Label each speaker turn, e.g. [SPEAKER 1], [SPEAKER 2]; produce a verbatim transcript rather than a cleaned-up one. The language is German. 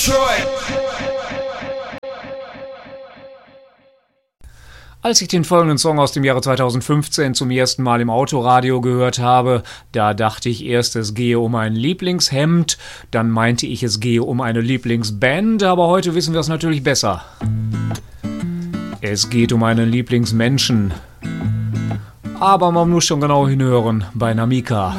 [SPEAKER 1] Als ich den folgenden Song aus dem Jahre zweitausendfünfzehn zum ersten Mal im Autoradio gehört habe, da dachte ich erst, es gehe um ein Lieblingshemd, dann meinte ich, es gehe um eine Lieblingsband, aber heute wissen wir es natürlich besser. Es geht um einen Lieblingsmenschen. Aber man muss schon genau hinhören bei Namika.